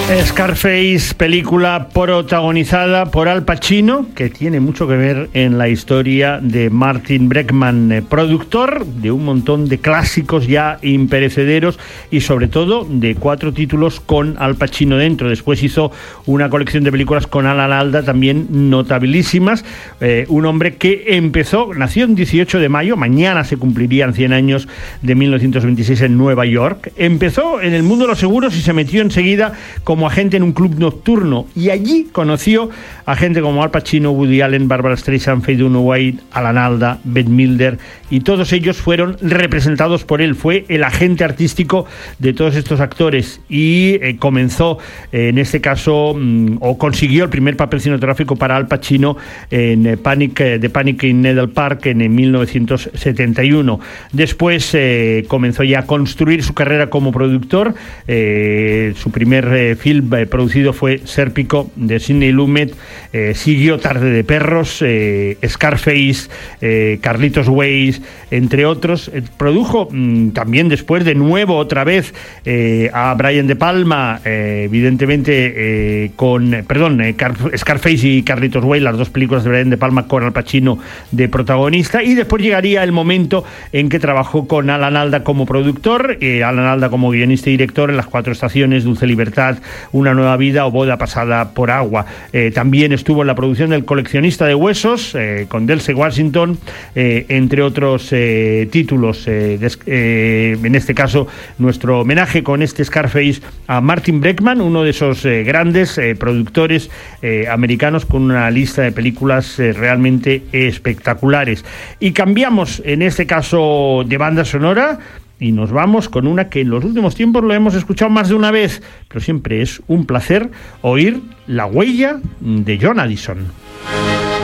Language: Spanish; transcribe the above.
Scarface, película protagonizada por Al Pacino, que tiene mucho que ver en la historia de Martin Bregman, productor de un montón de clásicos ya imperecederos y sobre todo de 4 títulos con Al Pacino dentro. Después hizo una colección de películas con Alan Alda también notabilísimas. Un hombre que nació el 18 de mayo, mañana se cumplirían 100 años de 1926 en Nueva York. Empezó en el mundo de los seguros y se metió enseguida como agente en un club nocturno, y allí conoció a gente como Al Pacino, Woody Allen, Barbara Streisand, Faye Dunaway, Alan Alda, Bette Midler, y todos ellos fueron representados por él. Fue el agente artístico de todos estos actores y comenzó, en este caso, o consiguió el primer papel cinematográfico para Al Pacino en Panic in Needle Park en 1971. Después comenzó ya a construir su carrera como productor. Su primer film producido fue Sérpico, de Sidney Lumet. Siguió Tarde de Perros, Scarface, Carlitos Way, entre otros. Produjo también después de nuevo otra vez a Brian De Palma, evidentemente Scarface y Carlitos Way, las dos películas de Brian De Palma con Al Pacino de protagonista, y después llegaría el momento en que trabajó con Alan Alda como productor, Alan Alda como guionista y director en Las 4 estaciones, Dulce Libertad, Una nueva vida o Boda pasada por agua. También estuvo en la producción del Coleccionista de huesos con Denzel Washington, entre otros títulos. En este caso, nuestro homenaje con este Scarface a Martin Bregman, uno de esos grandes productores americanos con una lista de películas realmente espectaculares. Y cambiamos, en este caso, de banda sonora, y nos vamos con una que en los últimos tiempos lo hemos escuchado más de una vez, pero siempre es un placer oír La huella de John Addison.